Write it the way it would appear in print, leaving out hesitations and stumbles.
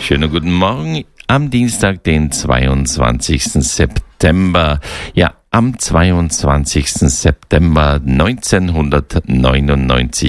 schönen guten Morgen am Dienstag, den 22. September. Ja, am 22. September 1999